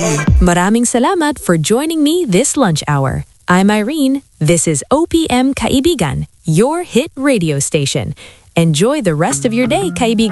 Maraming salamat for joining me this lunch hour. I'm Irene. This is OPM Kaibigan, your hit radio station. Enjoy the rest of your day, Kaibigan.